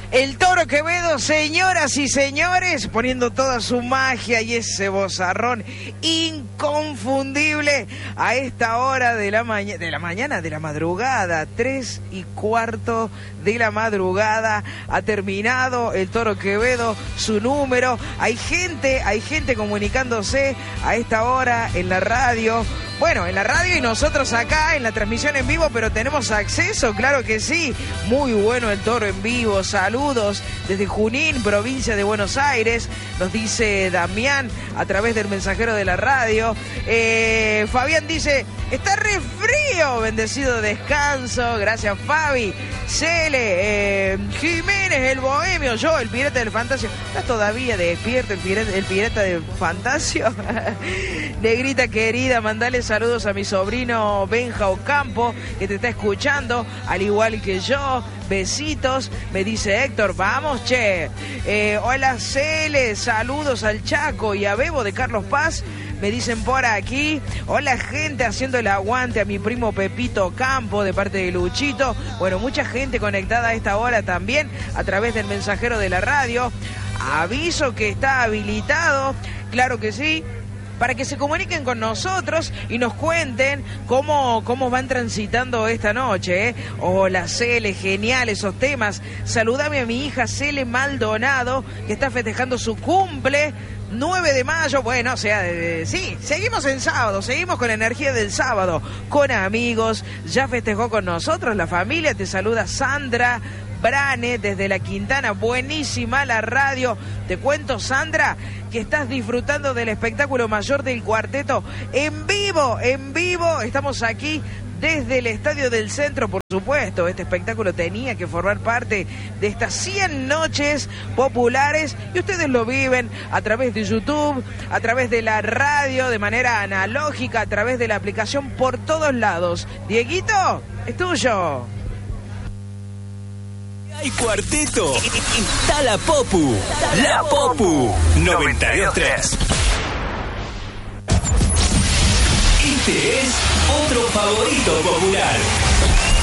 El Toro Quevedo, señoras y señores, poniendo toda su magia y ese vozarrón inconfundible a esta hora de la madrugada, 3:15 de la madrugada, ha terminado el Toro Quevedo, su número. Hay gente comunicándose a esta hora en la radio. Bueno, en la radio y nosotros acá en la transmisión en vivo, pero tenemos acceso, claro que sí. Muy bueno el Toro en vivo. Saludos desde Junín, provincia de Buenos Aires, nos dice Damián a través del mensajero de la radio. Fabián dice, está re frío, bendecido descanso. Gracias, Fabi. Cele, Jiménez, el bohemio, yo, el pirata del Fantasio. ¿Estás todavía despierto, el pirata del Fantasio? Negrita querida, mandale saludos a mi sobrino Benja Ocampo, que te está escuchando, al igual que yo. Besitos, me dice Héctor, vamos, che. Hola, Cele, saludos al Chaco y a Bebo de Carlos Paz. Me dicen por aquí, hola gente haciendo el aguante a mi primo Pepito Campo de parte de Luchito. Bueno, mucha gente conectada a esta hora también a través del mensajero de la radio. Aviso que está habilitado, claro que sí, para que se comuniquen con nosotros y nos cuenten cómo van transitando esta noche, ¿eh? Hola, Cele, genial esos temas. Saludame a mi hija Cele Maldonado, que está festejando su cumple, 9 de mayo, bueno, o sea, sí, seguimos en sábado, seguimos con la energía del sábado, con amigos, ya festejó con nosotros la familia, te saluda Sandra Brane desde La Quintana, buenísima la radio. Te cuento, Sandra, que estás disfrutando del espectáculo mayor del cuarteto en vivo, estamos aquí desde el Estadio del Centro, por supuesto. Este espectáculo tenía que formar parte de estas 100 noches populares y ustedes lo viven a través de YouTube, a través de la radio, de manera analógica, a través de la aplicación, por todos lados. Dieguito, es tuyo. Hay cuarteto, está la Popu 92.3. Este es otro favorito popular.